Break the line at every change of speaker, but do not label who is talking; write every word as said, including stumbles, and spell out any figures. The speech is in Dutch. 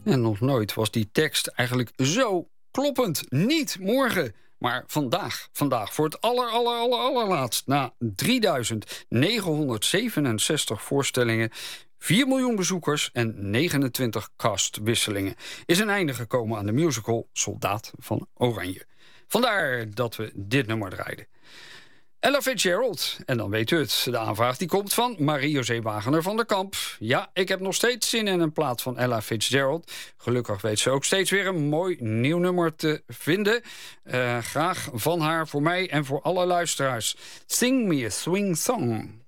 En nog nooit was die tekst eigenlijk zo kloppend. Niet morgen, maar vandaag. Vandaag voor het aller, aller, aller, allerlaatst. Na drieduizend negenhonderdzevenenzestig voorstellingen, vier miljoen bezoekers en negenentwintig castwisselingen is een einde gekomen aan de musical Soldaat van Oranje. Vandaar dat we dit nummer draaiden. Ella Fitzgerald, en dan weet u het. De aanvraag die komt van Marie-José Wagener van der Kamp. Ja, ik heb nog steeds zin in een plaat van Ella Fitzgerald. Gelukkig weet ze ook steeds weer een mooi nieuw nummer te vinden. Uh, graag van haar voor mij en voor alle luisteraars. Sing me a swing song.